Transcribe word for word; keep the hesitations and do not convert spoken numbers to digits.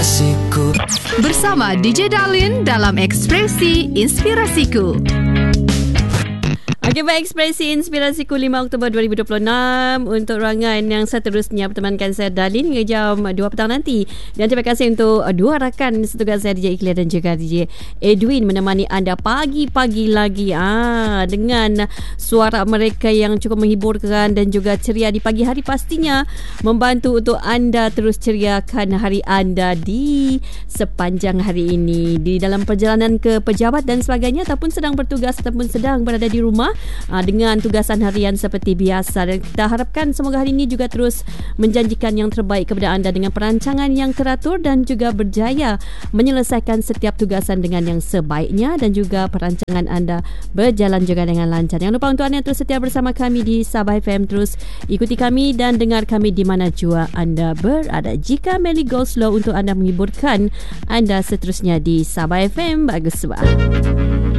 inspirasiku. Bersama D J Darlin dalam Ekspresi Inspirasiku. Okey, baik, Ekspresi Inspirasiku lima Oktober dua ribu dua puluh enam. Untuk ruangan yang seterusnya bertemankan saya Darlin hingga jam dua petang nanti. Dan terima kasih untuk dua rakan setugas saya, D J Ikhlas dan juga D J Edwin, menemani anda pagi-pagi lagi ah dengan suara mereka yang cukup menghiburkan dan juga ceria di pagi hari, pastinya membantu untuk anda terus ceriakan hari anda di sepanjang hari ini, di dalam perjalanan ke pejabat dan sebagainya, ataupun sedang bertugas ataupun sedang berada di rumah dengan tugasan harian seperti biasa. Dan kita harapkan semoga hari ini juga terus menjanjikan yang terbaik kepada anda dengan perancangan yang teratur dan juga berjaya menyelesaikan setiap tugasan dengan yang sebaiknya, dan juga perancangan anda berjalan juga dengan lancar. Jangan lupa untuk anda terus setia bersama kami di Sabah F M. Terus ikuti kami dan dengar kami di mana jua anda berada. Jika Melly Go Slow untuk anda menghiburkan anda seterusnya di Sabah F M. Bagus sebab